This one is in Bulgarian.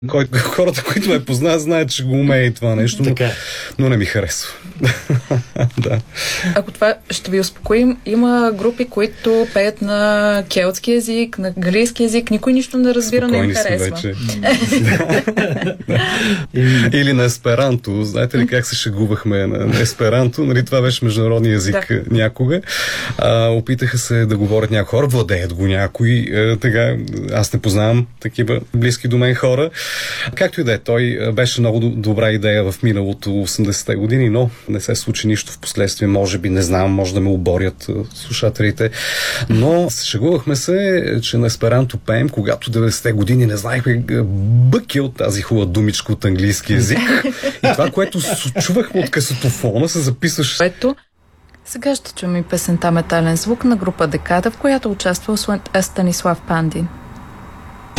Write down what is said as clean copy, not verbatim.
Хората, които ме познават, знаят, че го умее и това нещо, но не ми харесва. Да. Ако това ще ви успокоим, има групи, които пеят на келтски език, на галийски език, никой нищо не разбира, не им харесва. Вече. Или на есперанто. Знаете ли как се шегувахме на есперанто? Нали, това беше международния език някога. Опитаха се да говорят някои хора, владеят го някои. Тега, аз не познавам такива близки до мен хора. Както и да е, той беше много добра идея в миналото 80-те години, но не се случи нищо в последствие. Може би, не знам, може да ме оборят слушателите. Но шегувахме се, че на есперанто пеем, когато 90-те години не знаехме бъки от тази хубава думичка от английски език. И това, което чувахме от касетофона, се записваше. Сега ще чуем и песента "Метален звук" на група Декада, в която участва Станислав Пандин.